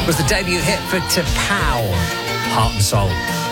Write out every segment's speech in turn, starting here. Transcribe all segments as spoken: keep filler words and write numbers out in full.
was the debut hit for T'Pau, Heart and Soul.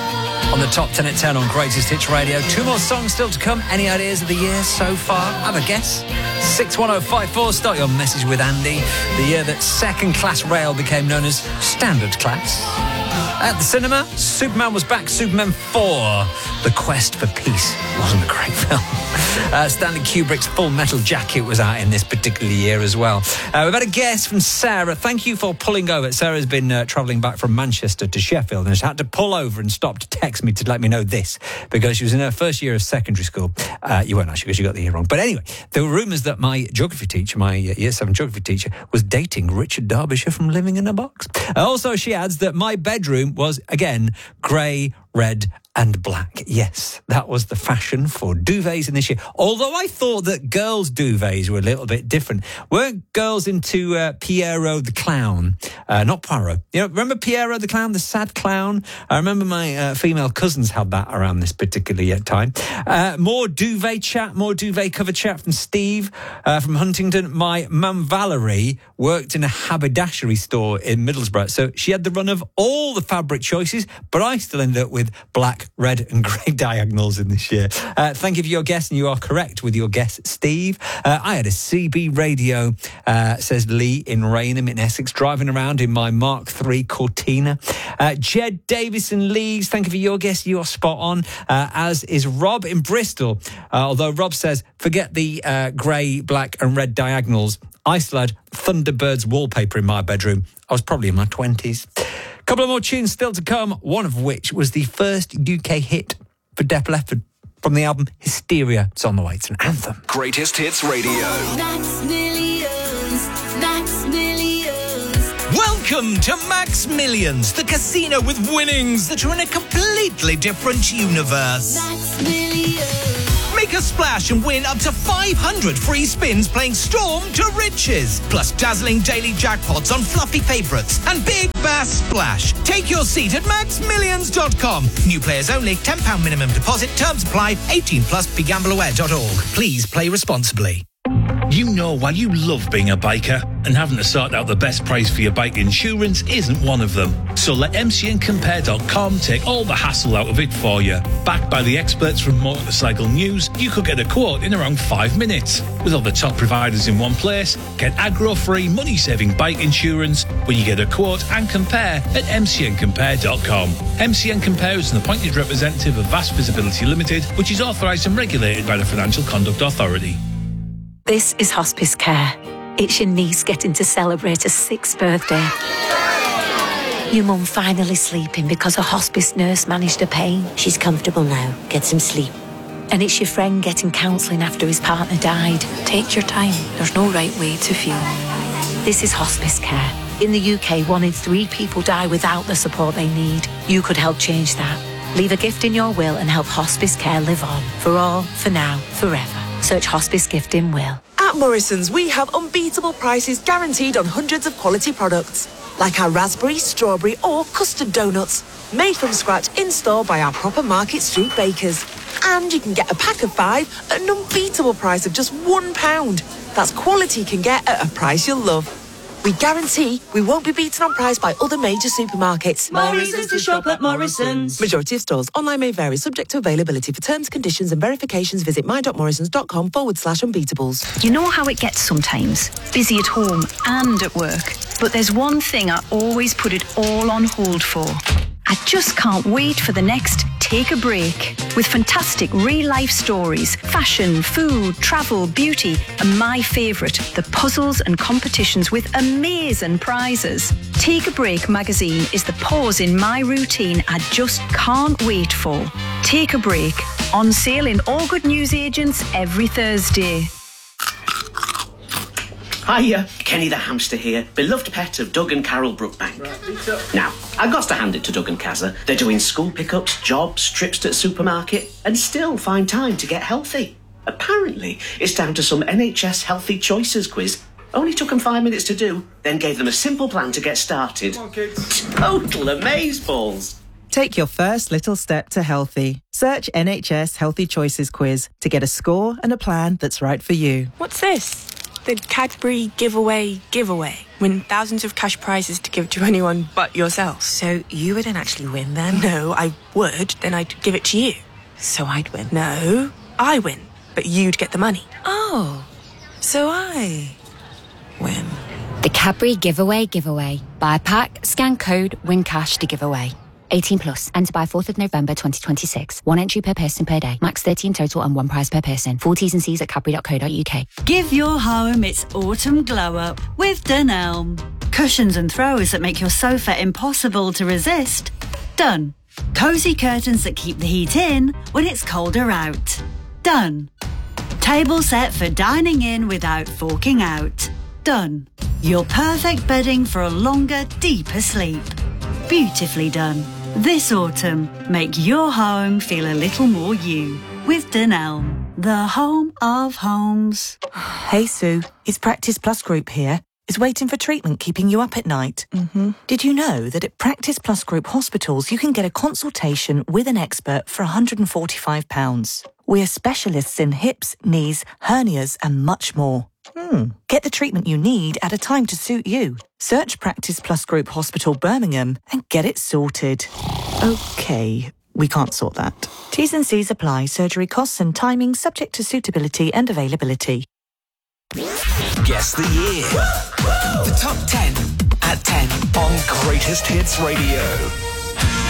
On the top ten at ten on Greatest Hits Radio. Two more songs still to come. Any ideas of the year so far? Have a guess. six one oh five four. Start your message with Andy. The year that second class rail became known as standard class. At the cinema, Superman was back. Superman four. The Quest for Peace. Wasn't a great film. Uh, Stanley Kubrick's Full Metal Jacket was out in this particular year as well. Uh, we've had a guest from Sarah. Thank you for pulling over. Sarah's been uh, travelling back from Manchester to Sheffield and has had to pull over and stop to text me to let me know this because she was in her first year of secondary school. Uh, you weren't actually because you got the year wrong. But anyway, there were rumours that my geography teacher, my uh, year seven geography teacher, was dating Richard Derbyshire from Living in a Box. Uh, also, she adds that my bedroom was, again, grey, red and black. Yes, that was the fashion for duvets in this year. Although I thought that girls' duvets were a little bit different. Weren't girls into uh, Pierrot the Clown? Uh, not Poirot. You know, remember Pierrot the Clown, the sad clown? I remember my uh, female cousins had that around this particular time. Uh, more duvet chat, more duvet cover chat from Steve uh, from Huntingdon. My mum Valerie worked in a haberdashery store in Middlesbrough, so she had the run of all the fabric choices, but I still ended up with black, red and grey diagonals in this year. Uh, thank you for your guess, and you are correct with your guess, Steve. Uh, I had a C B radio, uh, says Lee in Raynham in Essex, driving around in my Mark three Cortina. Uh, Jed Davis in Leeds, thank you for your guess. You are spot on, uh, as is Rob in Bristol. Uh, although Rob says, forget the uh, grey, black and red diagonals. I still had Thunderbird's wallpaper in my bedroom. I was probably in my twenties. Couple of more tunes still to come, one of which was the first U K hit for Def Leppard from the album Hysteria. It's on the way. It's an anthem. Greatest Hits Radio. Max Millions, Max Millions. Welcome to Max Millions, the casino with winnings that are in a completely different universe. Max Millions. Make a splash and win up to five hundred free spins playing Storm to Riches. Plus dazzling daily jackpots on fluffy favourites and Big Bass Splash. Take your seat at max millions dot com. New players only, ten pounds minimum deposit. Terms apply. eighteen plus, be gamble aware dot org. Please play responsibly. You know why you love being a biker, and having to sort out the best price for your bike insurance isn't one of them. So let M C N compare dot com take all the hassle out of it for you. Backed by the experts from Motorcycle News, you could get a quote in around five minutes. With all the top providers in one place, get aggro-free, money-saving bike insurance when you get a quote and compare at M C N compare dot com. M C N Compare is an appointed representative of Vast Visibility Limited, which is authorised and regulated by the Financial Conduct Authority. This is Hospice Care. It's your niece getting to celebrate her sixth birthday. Your mum finally sleeping because a hospice nurse managed her pain. She's comfortable now. Get some sleep. And it's your friend getting counselling after his partner died. Take your time. There's no right way to feel. This is Hospice Care. In the U K, one in three people die without the support they need. You could help change that. Leave a gift in your will and help Hospice Care live on. For all, for now, forever. Search Hospice Gift in Will. At Morrison's, we have unbeatable prices guaranteed on hundreds of quality products, like our raspberry, strawberry or custard donuts, made from scratch in-store by our proper Market Street bakers. And you can get a pack of five at an unbeatable price of just one pound. That's quality you can get at a price you'll love. We guarantee we won't be beaten on price by other major supermarkets. More reasons to shop at Morrison's. Majority of stores. Online may vary, subject to availability. For terms, conditions and verifications, visit my.morrisons.com forward slash unbeatables. You know how it gets sometimes. Busy at home and at work. But there's one thing I always put it all on hold for. I just can't wait for the next Take a Break. With fantastic real-life stories, fashion, food, travel, beauty, and my favourite, the puzzles and competitions with amazing prizes. Take a Break magazine is the pause in my routine I just can't wait for. Take a Break, on sale in all good newsagents every Thursday. Hiya, Kenny the hamster here, beloved pet of Doug and Carol Brookbank. Right, now, I got to hand it to Doug and Kazza. They're doing school pickups, jobs, trips to the supermarket, and still find time to get healthy. Apparently, it's down to some N H S Healthy Choices quiz. Only took them five minutes to do, then gave them a simple plan to get started. Come on, kids. Total amazeballs. Take your first little step to healthy. Search N H S Healthy Choices quiz to get a score and a plan that's right for you. What's this? The Cadbury giveaway giveaway. Win thousands of cash prizes to give to anyone but yourself. So you wouldn't actually win then? No, I would. Then I'd give it to you. So I'd win? No, I win. But you'd get the money. Oh, so I win. The Cadbury giveaway giveaway. Buy a pack, scan code, win cash to give away. eighteen plus. Enter by fourth of November twenty twenty-six. One entry per person per day. Max thirty in total and one prize per person. Full T's and C's at cadbury dot co dot uk. Give your home its autumn glow up with Dunelm. Cushions and throws that make your sofa impossible to resist. Done. Cosy curtains that keep the heat in when it's colder out. Done. Table set for dining in without forking out. Done. Your perfect bedding for a longer, deeper sleep. Beautifully done. This autumn, make your home feel a little more you with Dunelm, the home of homes. Hey Sue, is Practice Plus Group here? Is waiting for treatment keeping you up at night? Mm-hmm. Did you know that at Practice Plus Group hospitals you can get a consultation with an expert for one hundred forty-five pounds? We're specialists in hips, knees, hernias and much more. Hmm. Get the treatment you need at a time to suit you. Search Practice Plus Group Hospital Birmingham and get it sorted. Okay, we can't sort that. T's and C's apply. Surgery costs and timing subject to suitability and availability. Guess the year. The top ten at ten on Greatest Hits Radio.